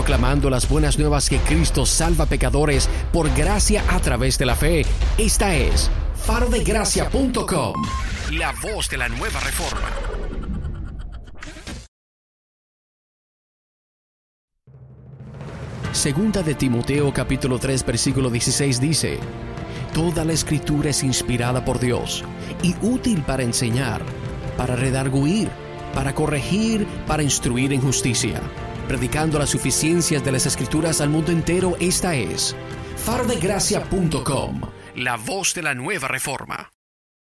proclamando las buenas nuevas que Cristo salva pecadores por gracia a través de la fe. Esta es farodegracia.com, la voz de la nueva reforma. Segunda de Timoteo capítulo 3 versículo 16 dice: Toda la escritura es inspirada por Dios y útil para enseñar, para redarguir, para corregir, para instruir en justicia, predicando las suficiencias de las escrituras al mundo entero. Esta es farodegracia.com, la voz de la nueva reforma.